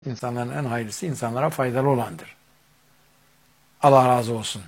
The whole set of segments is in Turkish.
İnsanların en hayırlısı insanlara faydalı olandır. Allah razı olsun.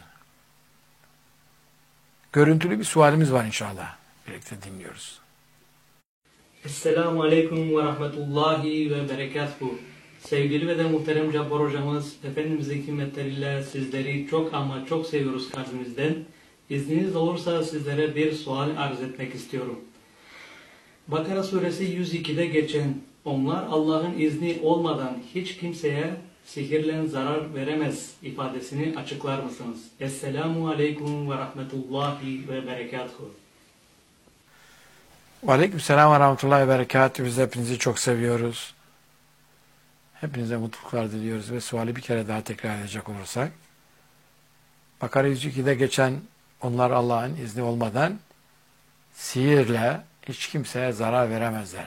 Görüntülü bir sualimiz var inşallah. Birlikte dinliyoruz. Esselamu Aleyküm ve Rahmetullahi ve Berekatuhu. Sevgili ve de muhterem Cabbar hocamız, Efendimiz'in himmetleriyle sizleri çok ama çok seviyoruz kalbimizden. İzniniz olursa sizlere bir sual arz etmek istiyorum. Bakara suresi 102'de geçen, onlar Allah'ın izni olmadan hiç kimseye sihirle zarar veremez ifadesini açıklar mısınız? Esselamu Aleyküm ve Rahmetullahi ve Berekatuhu. Aleykümselam ve rahmetullahi ve berekatuhu. Biz hepinizi çok seviyoruz. Hepinize mutluluklar diliyoruz ve suali bir kere daha tekrar edecek olursak. Bakara 102'de geçen onlar Allah'ın izni olmadan sihirle hiç kimseye zarar veremezler.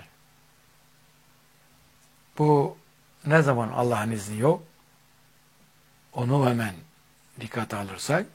Bu ne zaman Allah'ın izni yok? Onu hemen dikkate alırsak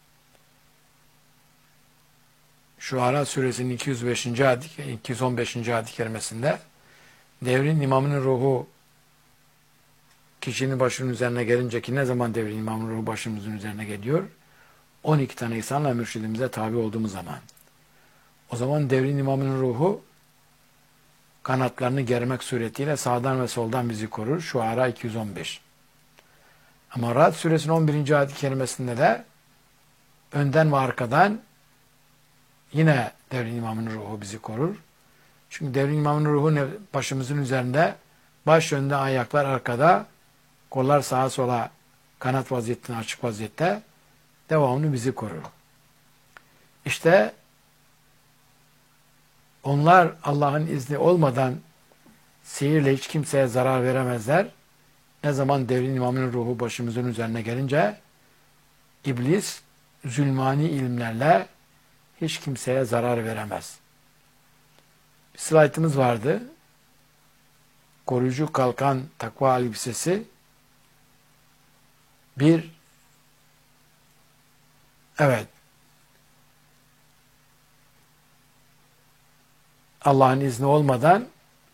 Şuara suresinin 215. ayet-i kerimesinde devrin imamının ruhu kişinin başının üzerine gelince ki ne zaman devrin imamının ruhu başımızın üzerine geliyor? 12 tane ihsanla mürşidimize tabi olduğumuz zaman. O zaman devrin imamının ruhu kanatlarını germek suretiyle sağdan ve soldan bizi korur. Şuara 215. Ama Ra'd suresinin 11. ayet-i kerimesinde de önden ve arkadan yine devrin imamının ruhu bizi korur. Çünkü devrin imamının ruhu başımızın üzerinde, baş önde, ayaklar arkada, kollar sağa sola kanat vaziyetinde, açık vaziyette devamlı bizi korur. İşte onlar Allah'ın izni olmadan sihirle hiç kimseye zarar veremezler. Ne zaman devrin imamının ruhu başımızın üzerine gelince iblis zulmani ilimlerle hiç kimseye zarar veremez. Bir slaytımız vardı. Koruyucu kalkan takva elbisesi. Evet. Allah'ın izni olmadan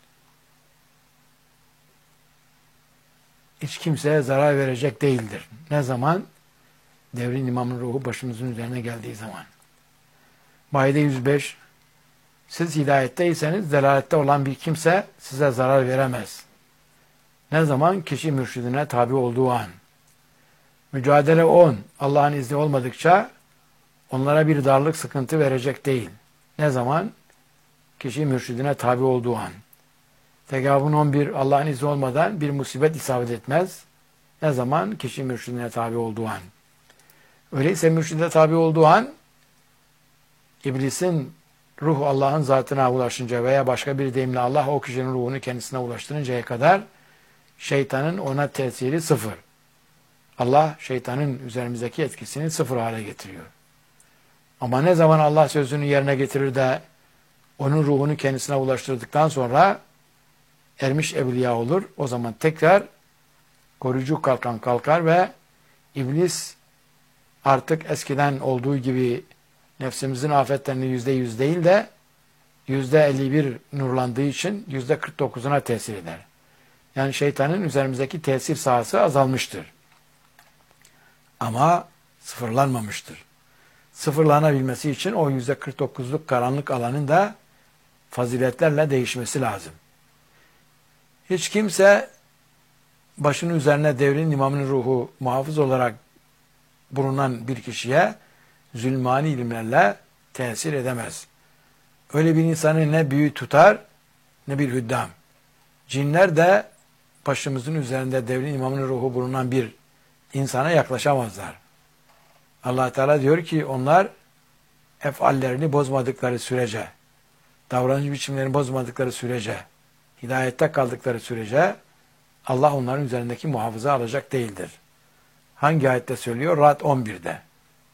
hiç kimseye zarar verecek değildir. Ne zaman? Devrin imamın ruhu başımızın üzerine geldiği zaman. Maide 105. Siz hidayetteyseniz delalette olan bir kimse size zarar veremez. Ne zaman? Kişi mürşidine tabi olduğu an. Mücadele 10. Allah'ın izni olmadıkça onlara bir darlık, sıkıntı verecek değil. Ne zaman? Kişi mürşidine tabi olduğu an. Tegabun 11. Allah'ın izni olmadan bir musibet isabet etmez. Ne zaman? Kişi mürşidine tabi olduğu an. Öyleyse mürşidine tabi olduğu an İblisin ruh Allah'ın zatına ulaşınca veya başka bir deyimle Allah o kişinin ruhunu kendisine ulaştırıncaya kadar şeytanın ona tesiri sıfır. Allah şeytanın üzerimizdeki etkisini sıfır hale getiriyor. Ama ne zaman Allah sözünü yerine getirir de onun ruhunu kendisine ulaştırdıktan sonra ermiş evliya olur. O zaman tekrar koruyucu kalkan kalkar ve iblis artık eskiden olduğu gibi nefsimizin afetlerini %100 değil de %51 nurlandığı için %49'una tesir eder. Yani şeytanın üzerimizdeki tesir sahası azalmıştır. Ama sıfırlanmamıştır. Sıfırlanabilmesi için o %49'luk karanlık alanın da faziletlerle değişmesi lazım. Hiç kimse başının üzerine devrin imamının ruhu muhafız olarak bulunan bir kişiye zulmani ilimlerle tesir edemez. Öyle bir insanı ne büyü tutar ne bir hüddam. Cinler de başımızın üzerinde devrin imamının ruhu bulunan bir insana yaklaşamazlar. Allah Teala diyor ki onlar efallerini bozmadıkları sürece, davranış biçimlerini bozmadıkları sürece, hidayette kaldıkları sürece Allah onların üzerindeki muhafaza alacak değildir. Hangi ayette söylüyor? Ra'd 11'de.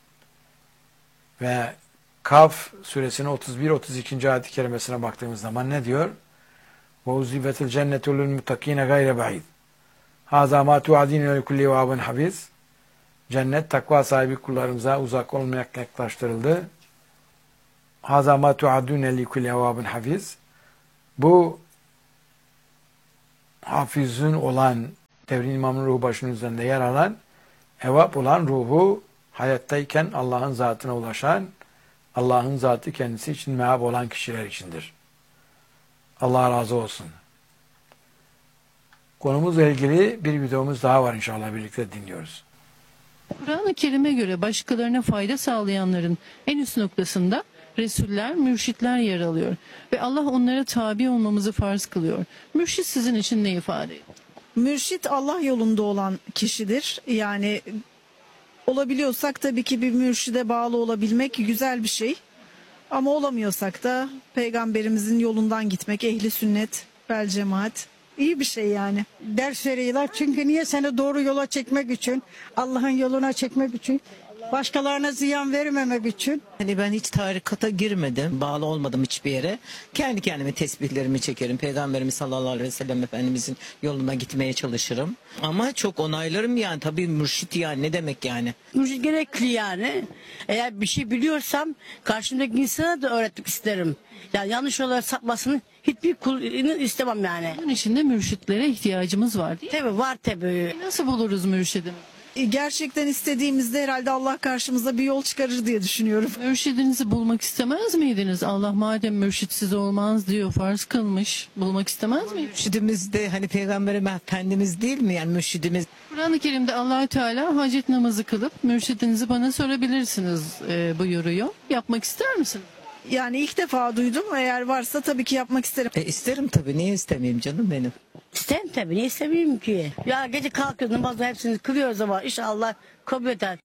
Ve Kaf suresinin 31-32. ayet-i kerimesine baktığımız zaman ne diyor? وَاُزِّفَتِ الْجَنَّةُ لِلْمُتَّقِينَ غَيْرَ بَعِيدٍ هَذَا مَا تُعَدِينَ لِكُلِّ وَابٍ حَفِيظٍ Cennet takva sahibi kullarımıza uzak olmayak yaklaştırıldı. هَذَا مَا تُعَدُونَ لِكُلِّ وَابٍ حَفِيظٍ Bu hafizün olan, devrin imamının ruhu başının üzerinde yer alan, evvab olan ruhu, hayattayken Allah'ın zatına ulaşan, Allah'ın zatı kendisi için meab olan kişiler içindir. Allah razı olsun. Konumuzla ilgili bir videomuz daha var, inşallah birlikte dinliyoruz. Kur'an-ı Kerim'e göre başkalarına fayda sağlayanların en üst noktasında Resuller, mürşitler yer alıyor. Ve Allah onlara tabi olmamızı farz kılıyor. Mürşit sizin için ne ifade ediyor? Mürşit Allah yolunda olan kişidir. Yani olabiliyorsak tabii ki bir mürşide bağlı olabilmek güzel bir şey. Ama olamıyorsak da peygamberimizin yolundan gitmek, ehli sünnet, vel cemaat iyi bir şey yani. Ders veriyorlar çünkü niye seni doğru yola çekmek için, Allah'ın yoluna çekmek için, başkalarına ziyan vermemek için. Hani ben hiç tarikata girmedim, bağlı olmadım hiçbir yere. Kendi kendime tesbihlerimi çekerim. Peygamberimiz sallallahu aleyhi ve sellem Efendimizin yoluna gitmeye çalışırım. Ama çok onaylarım yani, tabii mürşit yani ne demek yani. Mürşit gerekli yani. Eğer bir şey biliyorsam karşımdaki insana da öğretmek isterim. Yani yanlış olarak sapmasını hiçbir kulunu istemem yani. Bunun için de mürşitlere ihtiyacımız var değil mi? Tabii var tabii. Nasıl buluruz mürşidimi? Gerçekten istediğimizde herhalde Allah karşımıza bir yol çıkarır diye düşünüyorum. Mürşidinizi bulmak istemez miydiniz? Allah madem mürşitsiz olmaz diyor, farz kılmış. Bulmak istemez miydiniz? Mürşidimiz de hani Peygamberimiz Efendimiz değil mi yani mürşidimiz? Kur'an-ı Kerim'de Allah Teala hacet namazı kılıp mürşidinizi bana sorabilirsiniz buyuruyor. Yapmak ister misiniz? Yani ilk defa duydum. Eğer varsa tabii ki yapmak isterim. İsterim tabii, niye istemeyeyim canım benim. İsterim tabii. Niye istemeyeyim ki? Ya gece kalkıyoruz namazla hepsini kılıyoruz ama inşallah kabul eder.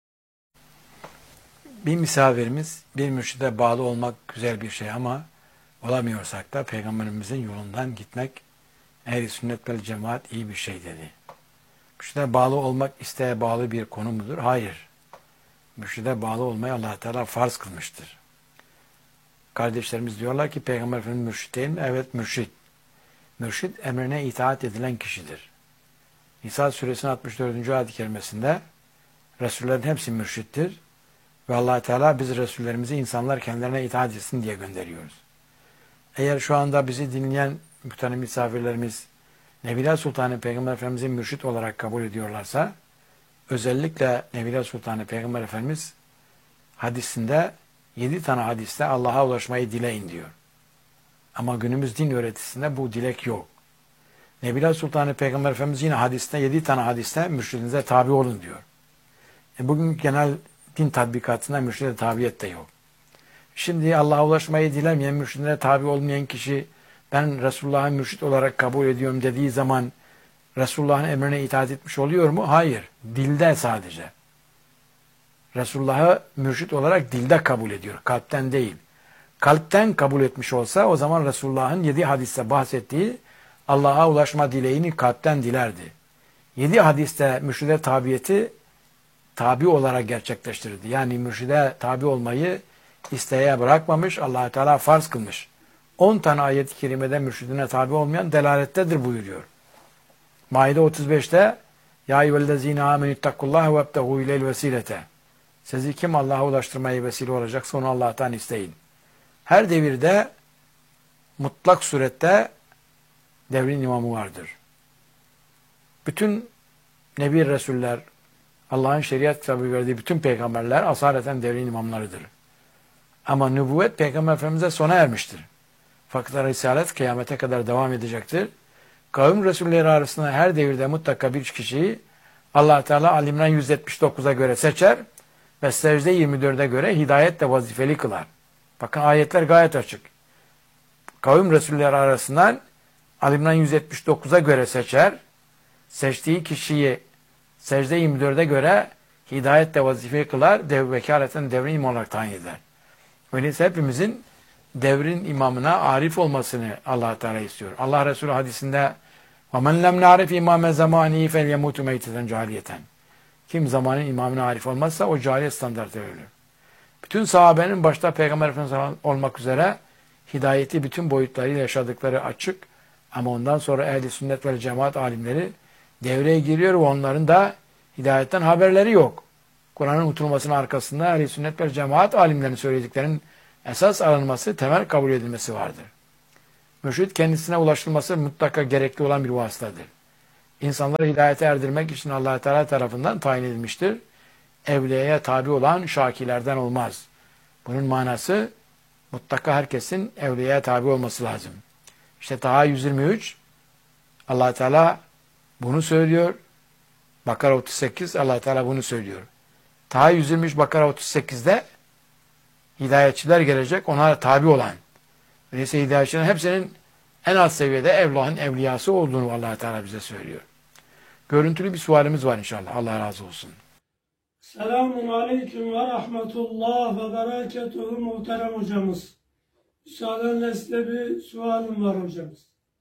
Bir misafirimiz, bir mürşide bağlı olmak güzel bir şey ama olamıyorsak da Peygamberimizin yolundan gitmek, ehl-i sünnet vel cemaat iyi bir şey dedi. Mürşide bağlı olmak isteğe bağlı bir konu mudur? Hayır. Mürşide bağlı olmayı Allah Teala farz kılmıştır. Kardeşlerimiz diyorlar ki Peygamber Efendimiz mürşit değil mi? Evet, mürşit. Mürşit emrine itaat edilen kişidir. Nisa suresinin 64. ayet-i kerimesinde Resullerin hepsi mürşittir. Ve Allah Teala biz Resullerimizi insanlar kendilerine itaat etsin diye gönderiyoruz. Eğer şu anda bizi dinleyen muhterem misafirlerimiz Nebiler Sultanı Peygamber Efendimiz'i mürşit olarak kabul ediyorlarsa, özellikle Nebiler Sultanı Peygamber Efendimiz hadisinde 7 tane hadiste Allah'a ulaşmayı dileyin diyor. Ama günümüz din öğretisinde bu dilek yok. Nebiler Sultanı Peygamber Efendimiz yine hadiste 7 tane hadiste mürşidinize tabi olun diyor. Bugün genel din tatbikatında mürşide tabiyet de yok. Şimdi Allah'a ulaşmayı dilemeyen, mürşidine tabi olmayan kişi ben Resulullah'ı mürşit olarak kabul ediyorum dediği zaman Resulullah'ın emrine itaat etmiş oluyor mu? Hayır. Dilde sadece. Resulullah'ı mürşit olarak dilde kabul ediyor. Kalpten değil. Kalpten kabul etmiş olsa o zaman Resulullah'ın 7 hadiste bahsettiği Allah'a ulaşma dileğini kalpten dilerdi. 7 hadiste mürşide tabiyeti tabi olarak gerçekleştirirdi. Yani mürşide tabi olmayı isteğe bırakmamış, Allah Teala farz kılmış. 10 tane ayet-i kerimede mürşidine tabi olmayan delalettedir buyuruyor. Maide 35'te Ya eyyühellezine amenüttakullaha ve ebtehu ileyl vesilete. Sizi kim Allah'a ulaştırmaya vesile olacaksa onu Allah'tan isteyin. Her devirde mutlak surette devrin imamı vardır. Bütün Nebi Resuller, Allah'ın şeriat kitabı verdiği bütün peygamberler asaleten devrin imamlarıdır. Ama nübüvvet Peygamber Efendimiz'e sona ermiştir. Fakat Risalet kıyamete kadar devam edecektir. Kavim Resulleri arasında her devirde mutlaka bir kişiyi Allah Teala Ali İmran 179'a göre seçer ve Secde 24'e göre hidayetle vazifeli kılar. Bakın ayetler gayet açık. Kavim Resulleri arasından Ali İmran 179'a göre seçer. Seçtiği kişiyi Secde 24'e göre hidayetle vazifeli kılar. Vekaleten devrin imam olarak tayin eder. Öyleyse hepimizin devrin imamına arif olmasını Allah Teala istiyor. Allah Resulü hadisinde وَمَنْ لَمْ نَعْرِفْ اِمَامَ زَمَانِهِ فَلْيَمُوتُ مَيْتَةً cahiliyeten. Kim zamanın imamına arif olmazsa o cahiliyet standartı ölür. Bütün sahabenin başta Peygamber Efendimiz olmak üzere hidayeti bütün boyutlarıyla yaşadıkları açık. Ama ondan sonra ehl-i sünnet ve cemaat alimleri devreye giriyor ve onların da hidayetten haberleri yok. Kur'an'ın unutulmasının arkasında ehl-i sünnet ve cemaat alimlerinin söylediklerinin esas alınması, temel kabul edilmesi vardır. Mürşid kendisine ulaşılması mutlaka gerekli olan bir vasıtadır. İnsanları hidayete erdirmek için Allah Teala tarafından tayin edilmiştir. Evliyaya tabi olan şakilerden olmaz. Bunun manası mutlaka herkesin evliyaya tabi olması lazım. İşte Taha 123 Allah Teala bunu söylüyor. Bakara 38 Allah Teala bunu söylüyor. Taha 123 Bakara 38'de hidayetçiler gelecek, onlara tabi olan. Öyleyse hidayetçilerin hepsinin en alt seviyede Allah'ın evliyası olduğunu Allah Teala bize söylüyor. Görüntülü bir sualimiz var inşallah. Allah razı olsun. Selamun Aleyküm ve Rahmetullah ve Berekatuhu muhterem hocamız. Müsaadenle size bir sualım var hocamız.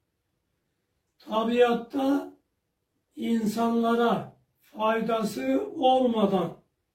Tabiatta insanlara faydası olmadan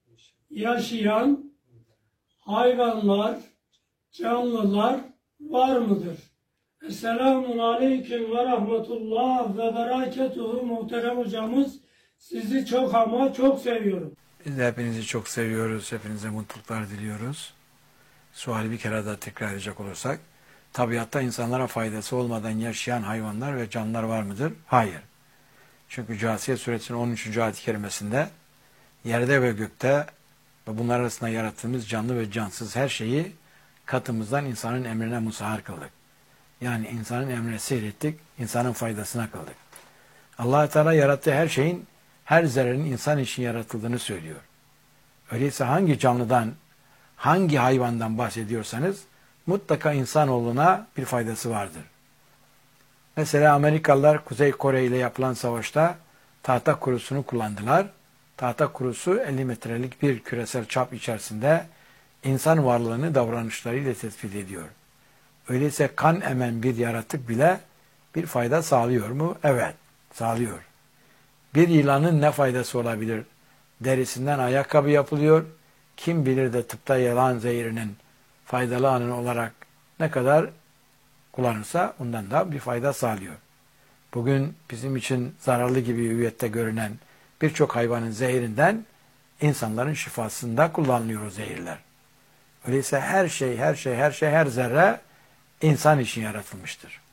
yaşayan hayvanlar, canlılar var mıdır? Esselamun Aleyküm ve Rahmetullah ve Berekatuhu muhterem hocamız. Sizi çok ama çok seviyorum. Biz de hepinizi çok seviyoruz. Hepinize mutluluklar diliyoruz. Suali bir kere daha tekrar edecek olursak, tabiatta insanlara faydası olmadan yaşayan hayvanlar ve canlılar var mıdır? Hayır. Çünkü Câsiye suresinin 13. ayet-i kerimesinde yerde ve gökte ve bunlar arasında yarattığımız canlı ve cansız her şeyi katımızdan insanın emrine musahhar kıldık. Yani insanın emrine seyrettik, insanın faydasına kıldık. Allah Teala yarattığı her şeyin, her zerrenin insan için yaratıldığını söylüyor. Öyleyse hangi canlıdan, hangi hayvandan bahsediyorsanız mutlaka insanoğluna bir faydası vardır. Mesela Amerikalılar Kuzey Kore ile yapılan savaşta tahta kurusunu kullandılar. Tahta kurusu 50 metrelik bir küresel çap içerisinde insan varlığını davranışlarıyla tespit ediyor. Öyleyse kan emen bir yaratık bile bir fayda sağlıyor mu? Evet, sağlıyor. Bir yılanın ne faydası olabilir? Derisinden ayakkabı yapılıyor. Kim bilir de tıpta yılan zehirinin faydalı anı olarak ne kadar kullanırsa ondan da bir fayda sağlıyor. Bugün bizim için zararlı gibi hüviyette görünen birçok hayvanın zehirinden insanların şifasında kullanılıyor o zehirler. Öyleyse her zerre insan için yaratılmıştır.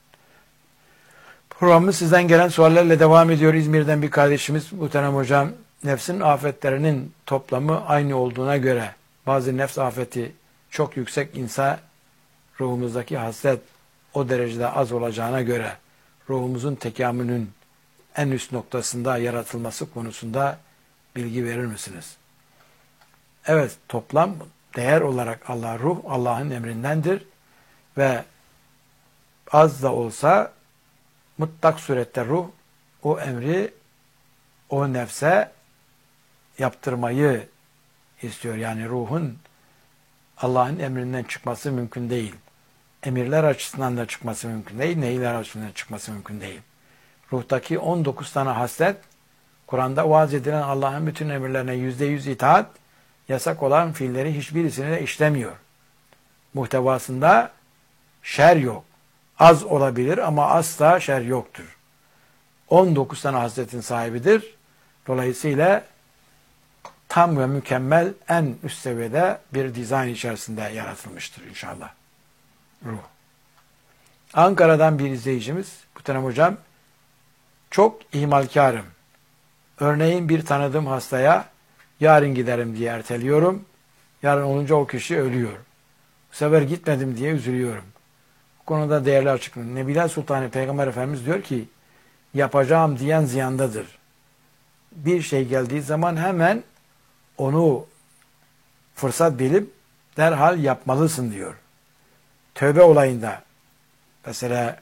Programımız sizden gelen suallerle devam ediyor. İzmir'den bir kardeşimiz muhterem hocam, nefsin afetlerinin toplamı aynı olduğuna göre bazı nefs afeti çok yüksek insa ruhumuzdaki hasret o derecede az olacağına göre ruhumuzun tekamülünün en üst noktasında yaratılması konusunda bilgi verir misiniz? Evet, toplam değer olarak ruh Allah'ın emrindendir ve az da olsa mutlak surette ruh o emri o nefse yaptırmayı istiyor. Yani ruhun Allah'ın emrinden çıkması mümkün değil. Emirler açısından da çıkması mümkün değil. Nehirler açısından da çıkması mümkün değil. Ruhtaki 19 tane haslet, Kur'an'da vaaz edilen Allah'ın bütün emirlerine %100 itaat, yasak olan fiilleri hiçbirisini de işlemiyor. Muhtevasında şer yok. Az olabilir ama asla şer yoktur. 19 tane hasletin sahibidir. Dolayısıyla tam ve mükemmel en üst seviyede bir dizayn içerisinde yaratılmıştır inşallah. Ruh. Ankara'dan bir izleyicimiz, muhterem hocam, çok ihmalkarım. Örneğin bir tanıdığım hastaya yarın giderim diye erteliyorum. Yarın olunca o kişi ölüyor. Bu sefer gitmedim diye üzülüyorum. Bu konuda değerli açıklıyorum. Nebiler Sultanı Peygamber Efendimiz diyor ki, yapacağım diyen ziyandadır. Bir şey geldiği zaman hemen onu fırsat bilip derhal yapmalısın diyor. Tövbe olayında mesela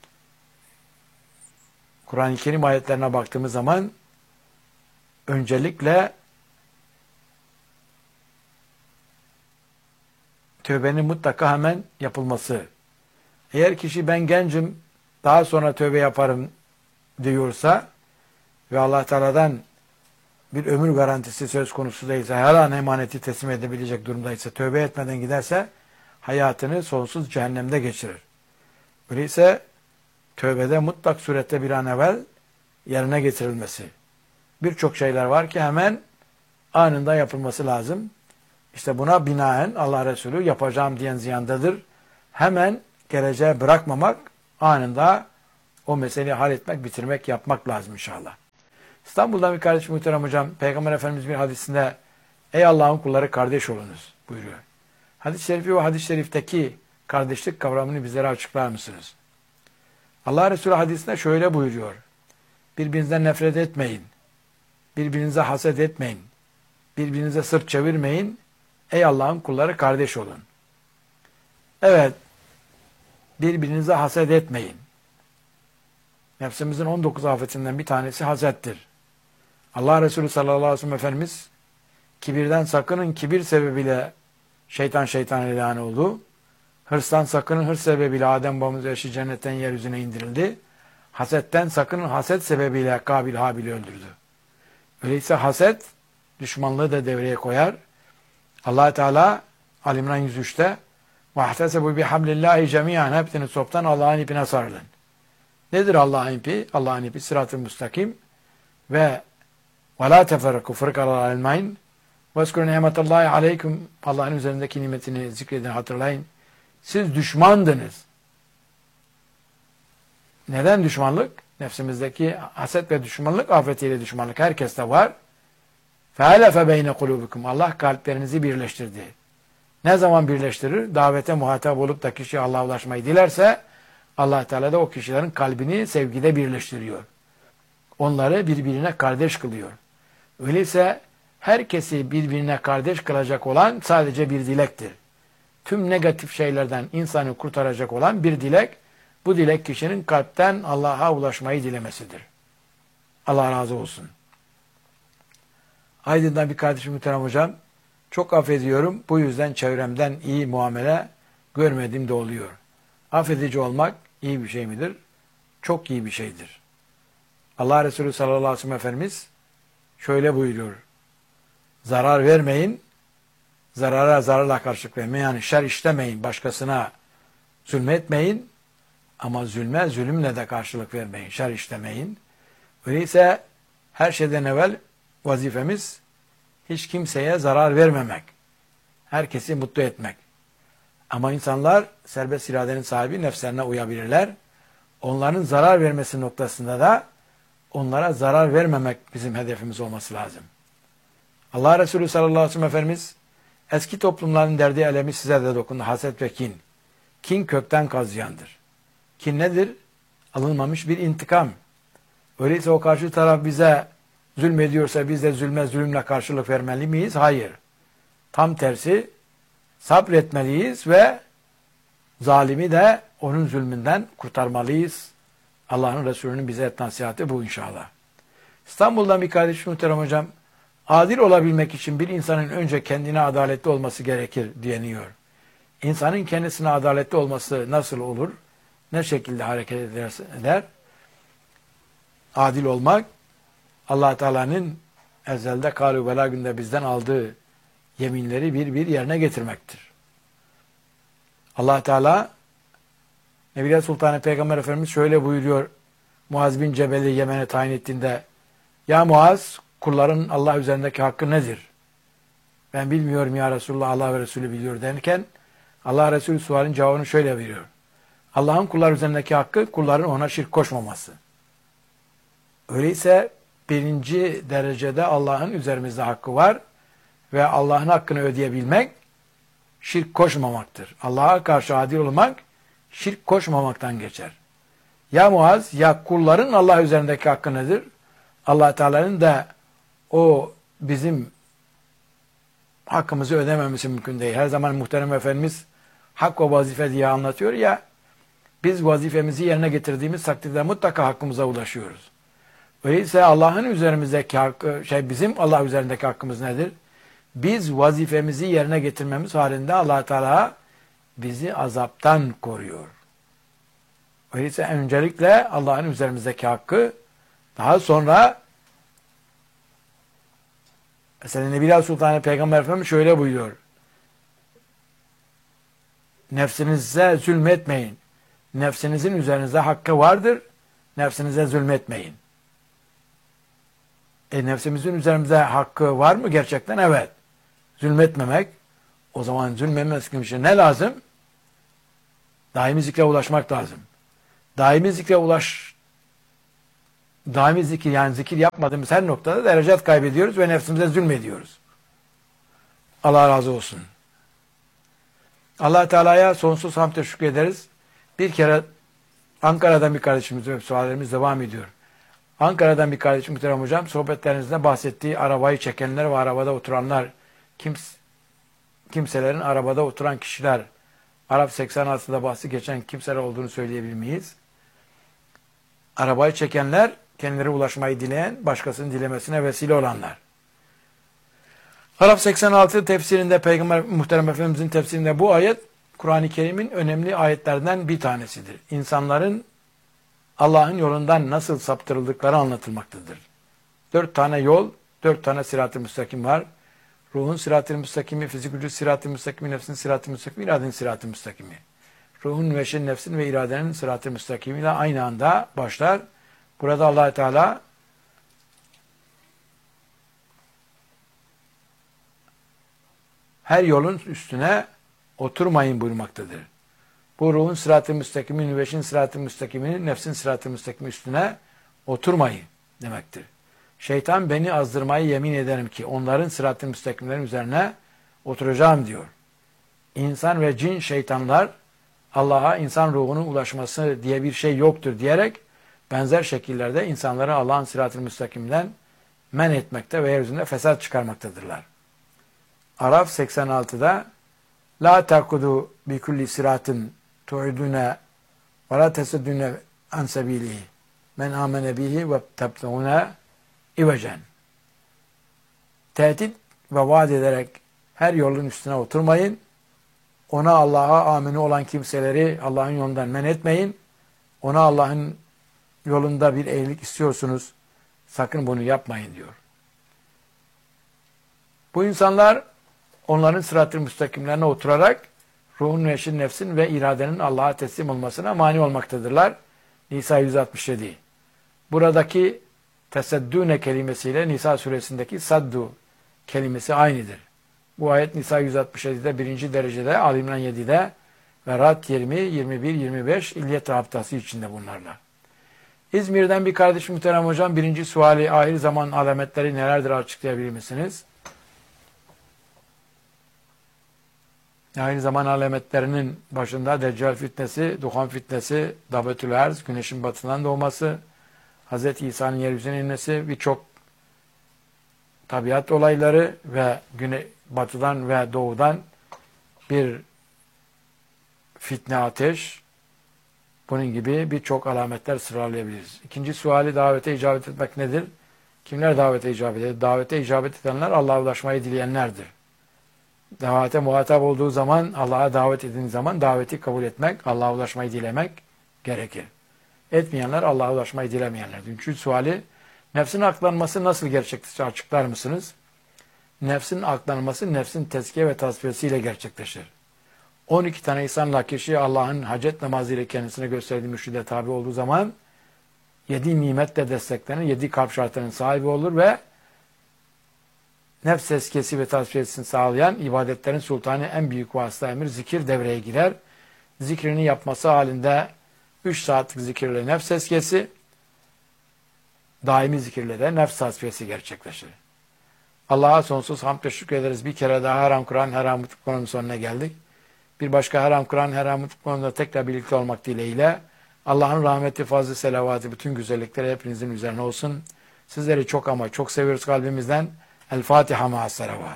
Kur'an-ı Kerim ayetlerine baktığımız zaman öncelikle tövbenin mutlaka hemen yapılması. Eğer kişi ben gencim daha sonra tövbe yaparım diyorsa ve Allah Teala'dan bir ömür garantisi söz konusu değilse, her an emaneti teslim edebilecek durumdaysa, tövbe etmeden giderse hayatını sonsuz cehennemde geçirir. Öyleyse tövbede mutlak surette bir an evvel yerine getirilmesi. Birçok şeyler var ki hemen anında yapılması lazım. İşte buna binaen Allah Resulü yapacağım diyen ziyandadır. Hemen geleceğe bırakmamak, anında o meseleyi halletmek, bitirmek, yapmak lazım inşallah. İstanbul'dan bir kardeşim muhterem hocam, Peygamber Efendimiz bir hadisinde ey Allah'ın kulları kardeş olunuz buyuruyor. Hadis-i şerifi ve hadis-i şerifteki kardeşlik kavramını bizlere açıklar mısınız? Allah Resulü hadisinde şöyle buyuruyor. Birbirinizden nefret etmeyin. Birbirinize haset etmeyin. Birbirinize sırt çevirmeyin. Ey Allah'ın kulları kardeş olun. Evet, birbirinize haset etmeyin. Nefsimizin 19 afetinden bir tanesi hasettir. Allah Resulü sallallahu aleyhi ve sellem Efendimiz kibirden sakının, kibir sebebiyle şeytan ilan oldu. Hırstan sakının, hırs sebebiyle Adem babamız eşi cennetten yeryüzüne indirildi. Hasetten sakının, haset sebebiyle Kabil Habil'i öldürdü. Öyleyse haset düşmanlığı da devreye koyar. Allah Teala Ali İmran 103'te وَاحْتَسَبُوا بِحَبْلِ اللّٰهِ جَمِيعًا hepsini toptan Allah'ın ipine sarılın. Nedir Allah'ın ipi? Allah'ın ipi sırat-ı müstakim ve وَلَا تَفَرَّقُوا فَرْقَرَا الْمَيْنِ وَاسْكُرُوا نِعْمَةَ اللّٰهِ عَلَيْكُمْ Allah'ın üzerindeki nimetini zikredin, hatırlayın. Siz düşmandınız. Neden düşmanlık? Nefsimizdeki haset ve düşmanlık, afetiyle düşmanlık herkeste var. فَاَلَفَ بَيْنَ قُلُوبِكُمْ Allah kalplerinizi birleştirdi. Ne zaman birleştirir? Davete muhatap olup da kişi Allah'a ulaşmayı dilerse Allah Teala da o kişilerin kalbini sevgide birleştiriyor. Onları birbirine kardeş kılıyor. Öyleyse herkesi birbirine kardeş kılacak olan sadece bir dilektir. Tüm negatif şeylerden insanı kurtaracak olan bir dilek, bu dilek kişinin kalpten Allah'a ulaşmayı dilemesidir. Allah razı olsun. Aydın'dan bir kardeşim muhterem hocam, çok affediyorum, bu yüzden çevremden iyi muamele görmediğim de oluyor. Affedici olmak iyi bir şey midir? Çok iyi bir şeydir. Allah Resulü sallallahu aleyhi ve sellem Efendimiz şöyle buyuruyor. Zarar vermeyin, zarara zararla karşılık vermeyin. Yani şer işlemeyin, başkasına zulmetmeyin ama zulme zulümle de karşılık vermeyin, şer işlemeyin. Öyleyse her şeyden evvel vazifemiz hiç kimseye zarar vermemek, herkesi mutlu etmek. Ama insanlar serbest iradenin sahibi, nefslerine uyabilirler. Onların zarar vermesi noktasında da onlara zarar vermemek bizim hedefimiz olması lazım. Allah Resulü sallallahu aleyhi ve sellem Efendimiz eski toplumların derdi elemi size de dokundu. Haset ve kin. Kin kökten kazıyandır. Kin nedir? Alınmamış bir intikam. Öyleyse o karşı taraf bize zulmediyorsa biz de zulümle karşılık vermeli miyiz? Hayır. Tam tersi sabretmeliyiz ve zalimi de onun zulmünden kurtarmalıyız. Allah'ın Resulü'nün bize et nasihati bu inşallah. İstanbul'dan bir kardeşim muhterem hocam, adil olabilmek için bir insanın önce kendine adaletli olması gerekir diyeniyor. İnsanın kendisine adaletli olması nasıl olur? Ne şekilde hareket eder? Adil olmak, Allah Teala'nın ezelde kâlû velâ günde bizden aldığı yeminleri bir bir yerine getirmektir. Allah Teala Nebiler Sultanı Peygamber Efendimiz şöyle buyuruyor. Muaz bin Cebel'i Yemen'e tayin ettiğinde, ya Muaz, kulların Allah üzerindeki hakkı nedir? Ben bilmiyorum ya Resulullah, Allah ve Resulü biliyor derken Allah Resulü sualin cevabını şöyle veriyor. Allah'ın kullar üzerindeki hakkı kulların ona şirk koşmaması. Öyleyse birinci derecede Allah'ın üzerimizde hakkı var ve Allah'ın hakkını ödeyebilmek şirk koşmamaktır. Allah'a karşı adil olmak şirk koşmamaktan geçer. Ya Muaz, ya kulların Allah üzerindeki hakkı nedir? Allah Teala'nın da o bizim hakkımızı ödememesi mümkün değil. Her zaman muhterem Efendimiz hak ve vazife diye anlatıyor ya, biz vazifemizi yerine getirdiğimiz takdirde mutlaka hakkımıza ulaşıyoruz. Öyleyse Allah'ın üzerimizdeki hakkı, bizim Allah üzerindeki hakkımız nedir? Biz vazifemizi yerine getirmemiz halinde Allah Teala bizi azaptan koruyor. Öyleyse öncelikle Allah'ın üzerimizdeki hakkı, daha sonra mesela Nebiler Sultanı Peygamber Efendimiz şöyle buyuruyor. Nefsinize zulmetmeyin. Nefsinizin üzerinizde hakkı vardır. Nefsinize zulmetmeyin. Nefsimizin üzerimizde hakkı var mı gerçekten? Evet. Zulmetmemek. O zaman zulmetmemek için ne lazım? Daimi zikre ulaşmak lazım. Daimi zikir yani zikir yapmadığımız her noktada derecat kaybediyoruz ve nefsimize zulmediyoruz. Allah razı olsun. Allah Teala'ya sonsuz hamd şükür ederiz. Bir kere Ankara'dan bir kardeşimiz ve suallerimiz devam ediyor. Ankara'dan bir kardeşim muhterem hocam sohbetlerinizde bahsettiği arabayı çekenler ve arabada oturanlar, kimselerin arabada oturan kişiler, Arap 86'da bahsi geçen kimseler olduğunu söyleyebilir miyiz? Arabayı çekenler, kendileri ulaşmayı dileyen, başkasının dilemesine vesile olanlar. Arap 86 tefsirinde, Peygamber Muhterem Efendimizin tefsirinde bu ayet, Kur'an-ı Kerim'in önemli ayetlerden bir tanesidir. İnsanların Allah'ın yolundan nasıl saptırıldıkları anlatılmaktadır. 4 tane yol, 4 tane sırat-ı müstakim var. Ruhun sırat-ı müstakimi, fizik vücut sırat-ı müstakimi, nefsin sırat-ı müstakimi, iradenin sırat-ı müstakimi. Ruhun ve nefsin ve iradenin sırat-ı müstakimiyle aynı anda başlar. Burada Allah Teala her yolun üstüne oturmayın buyurmaktadır. Bu ruhun sırat-ı müstakimi, nüveşin sırat-ı müstakimi, nefsin sırat-ı müstakimi üstüne oturmayın demektir. Şeytan beni azdırmayı yemin ederim ki onların sırat-ı müstakimlerin üzerine oturacağım diyor. İnsan ve cin şeytanlar Allah'a insan ruhunun ulaşması diye bir şey yoktur diyerek benzer şekillerde insanları Allah'ın sırat-ı müstakiminden men etmekte ve yeryüzünde fesat çıkarmaktadırlar. Araf 86'da La takudu bi kulli siratin tu'idune ve la tesuddune an sebilihi men amene bihi ve tabtağune İvecen. Tehdit ve vaat ederek her yolun üstüne oturmayın. Ona Allah'a amini olan kimseleri Allah'ın yolundan men etmeyin. Ona Allah'ın yolunda bir iyilik istiyorsunuz. Sakın bunu yapmayın diyor. Bu insanlar onların sırat-ı müstakimlerine oturarak ruhun, neşin, nefsin ve iradenin Allah'a teslim olmasına mani olmaktadırlar. Nisa 167. Buradaki teseddüne kelimesiyle Nisa suresindeki saddu kelimesi aynıdır. Bu ayet Nisa 167'de 1. derecede, Ali İmran 7'de ve Rad 20, 21, 25 İlyet rabıtası içinde bunlarla. İzmir'den bir kardeş muhterem hocam, birinci suali ahir zaman alametleri nelerdir açıklayabilir misiniz? Ahir zaman alametlerinin başında Deccal fitnesi, Duhan fitnesi, Dabetül Erz, güneşin batından doğması, Hz. İsa'nın yeryüzüne inmesi, birçok tabiat olayları ve batıdan ve doğudan bir fitne ateş, bunun gibi birçok alametler sıralayabiliriz. İkinci suali davete icabet etmek nedir? Kimler davete icabet eder? Davete icabet edenler Allah'a ulaşmayı dileyenlerdir. Davete muhatap olduğu zaman, Allah'a davet edildiği zaman daveti kabul etmek, Allah'a ulaşmayı dilemek gerekir. Etmeyenler Allah'a ulaşmayı dilemeyenlerdir. Üçüncü suali, nefsin aklanması nasıl gerçekleşir? Açıklar mısınız? Nefsin aklanması, nefsin tezkiye ve tasfiyesiyle gerçekleşir. 12 tane insanla kişi Allah'ın hacet namazı ile kendisine gösterdiği mürşide tabi olduğu zaman 7 nimetle desteklenen 7 kalp şartlarının sahibi olur ve nefs tezkiyesi ve tasfiyesini sağlayan ibadetlerin sultanı en büyük vasıta emir zikir devreye girer. Zikrini yapması halinde 3 saatlik zikirle nefs tezkiyesi, daimi zikirle de nefs tasfiyesi gerçekleşir. Allah'a sonsuz hamd ve şükür ederiz. Bir kere daha Haram Kur'an, Haram Mutluluk konunun sonuna geldik. Bir başka Haram Kur'an, Haram Mutluluk konusunda tekrar birlikte olmak dileğiyle Allah'ın rahmeti, fazlı, selavatı, bütün güzellikleri hepinizin üzerine olsun. Sizleri çok ama çok seviyoruz kalbimizden. El Fatiha ma'as salavat.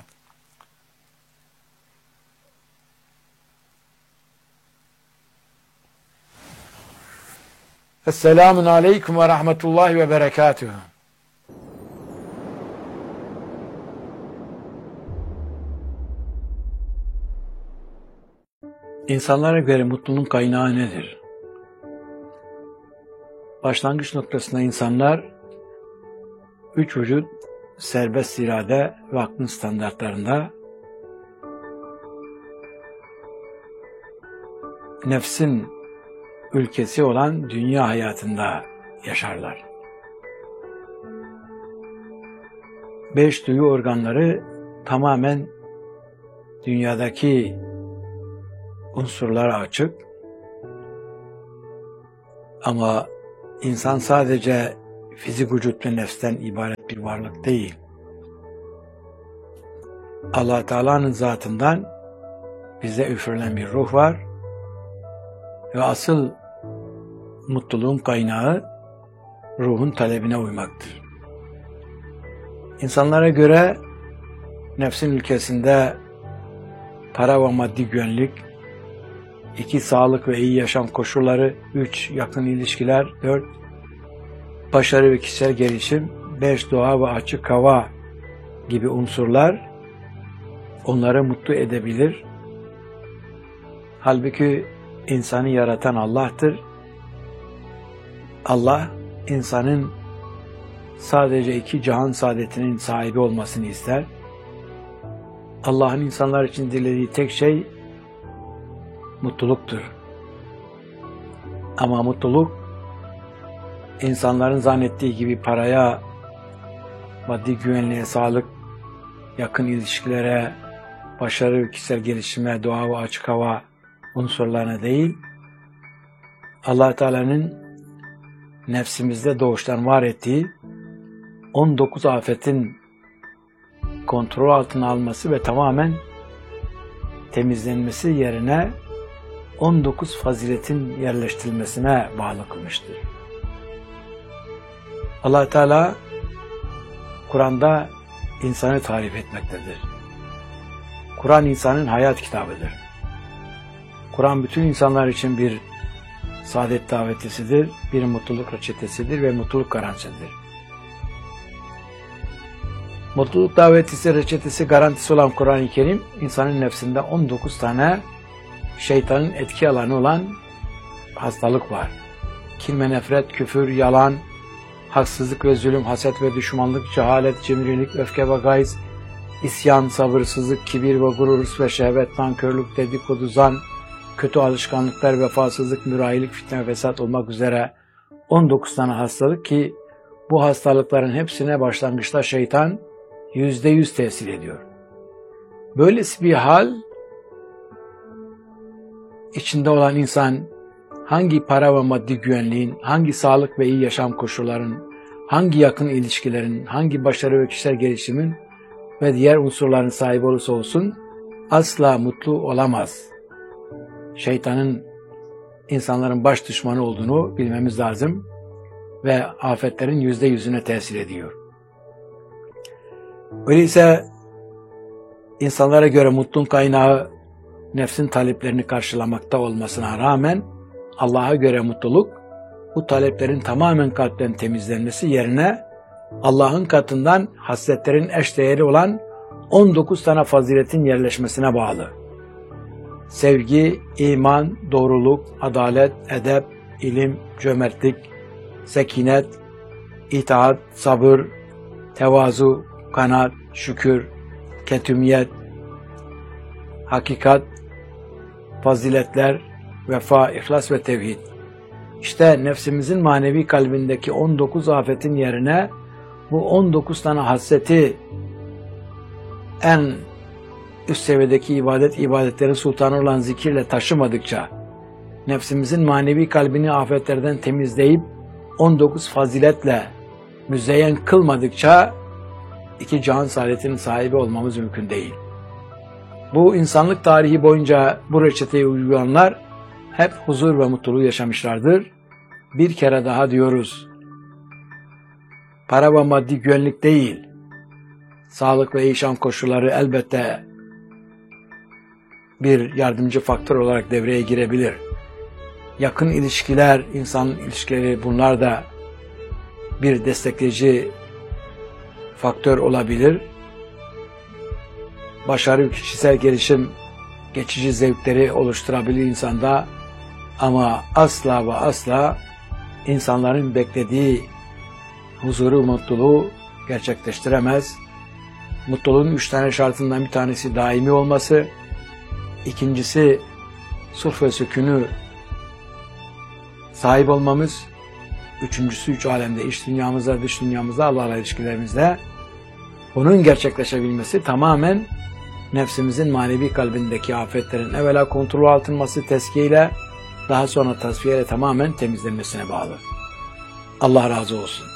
Esselamun aleyküm ve rahmetullahi ve berekatuhu. İnsanlara göre mutluluğun kaynağı nedir? Başlangıç noktasında insanlar 3 vücut, serbest irade ve aklın standartlarında nefsin ülkesi olan dünya hayatında yaşarlar. 5 duyu organları tamamen dünyadaki unsurlara açık, Ama insan sadece fizik vücut ve nefsten ibaret bir varlık değil. Allah Teala'nın zatından bize üfürülen bir ruh var ve asıl mutluluğun kaynağı ruhun talebine uymaktır. İnsanlara göre nefsin ülkesinde para ve maddi güvenlik, 2 sağlık ve iyi yaşam koşulları, 3 yakın ilişkiler, 4 başarı ve kişisel gelişim, 5 doğa ve açık hava gibi unsurlar onları mutlu edebilir. Halbuki insanı yaratan Allah'tır. Allah insanın sadece 2 cihan saadetinin sahibi olmasını ister. Allah'ın insanlar için dilediği tek şey mutluluktur. Ama mutluluk insanların zannettiği gibi paraya, maddi güvenliğe, sağlık, yakın ilişkilere, başarı ve kişisel gelişime, doğa ve açık hava unsurlarına değil, Allah Teala'nın nefsimizde doğuştan var ettiği 19 afetin kontrol altına alması ve tamamen temizlenmesi yerine 19 faziletin yerleştirilmesine bağlı kılmıştır. Allah Teala Kur'an'da insanı tarif etmektedir. Kur'an insanın hayat kitabıdır. Kur'an bütün insanlar için bir saadet davetisidir, bir mutluluk reçetesidir ve mutluluk garantisidir. Mutluluk davetisi, reçetesi, garantisi olan Kur'an-ı Kerim, insanın nefsinde 19 tane şeytanın etki alanı olan hastalık var. Kin ve nefret, küfür, yalan, haksızlık ve zulüm, haset ve düşmanlık, cehalet, cimrilik, öfke ve gayz, isyan, sabırsızlık, kibir ve gurur, hırs ve şehvet, nankörlük, dedikodu, zan, kötü alışkanlıklar, vefasızlık, mürahilik, fitne ve fesat olmak üzere 19 tane hastalık ki bu hastalıkların hepsine başlangıçta şeytan %100 tesir ediyor. Böylesi bir hal içinde olan insan hangi para ve maddi güvenliğin, hangi sağlık ve iyi yaşam koşullarının, hangi yakın ilişkilerin, hangi başarı ve kişisel gelişimin ve diğer unsurların sahibi olursa olsun asla mutlu olamaz. Şeytanın insanların baş düşmanı olduğunu bilmemiz lazım ve afetlerin %100'üne tesir ediyor. Öyleyse insanlara göre mutluluğun kaynağı nefsin taleplerini karşılamakta olmasına rağmen Allah'a göre mutluluk bu taleplerin tamamen kalpten temizlenmesi yerine Allah'ın katından hasletlerin eşdeğeri olan 19 tane faziletin yerleşmesine bağlı. Sevgi, iman, doğruluk, adalet, edep, ilim, cömertlik, sekinet, itaat, sabır, tevazu, kanaat, şükür, ketümiyet, hakikat, faziletler, vefa, ihlas ve tevhid. İşte nefsimizin manevi kalbindeki 19 afetin yerine bu 19 tane hasreti en üst seviyedeki ibadetlerin sultanı olan zikirle taşımadıkça, nefsimizin manevi kalbini afetlerden temizleyip 19 faziletle müzeyyen kılmadıkça 2 cihan saadetinin sahibi olmamız mümkün değil. Bu insanlık tarihi boyunca bu reçeteyi uygulayanlar hep huzur ve mutluluğu yaşamışlardır. Bir kere daha diyoruz, para ve maddi güvenlik değil, sağlık ve yaşam koşulları elbette bir yardımcı faktör olarak devreye girebilir. Yakın ilişkiler, insan ilişkileri, bunlar da bir destekleyici faktör olabilir. Başarı, kişisel gelişim, geçici zevkleri oluşturabilir insanda ama asla ve asla insanların beklediği huzuru, mutluluğu gerçekleştiremez. Mutluluğun 3 tane şartından bir tanesi daimi olması, ikincisi sulh ve sükûnü sahip olmamız, üçüncüsü 3 alemde, iç dünyamızda, dış dünyamızda, Allah'la ilişkilerimizde. Bunun gerçekleşebilmesi tamamen nefsimizin manevi kalbindeki afetlerin evvela kontrol altınması, tezkiyeyle, daha sonra tasfiyeyle tamamen temizlenmesine bağlı. Allah razı olsun.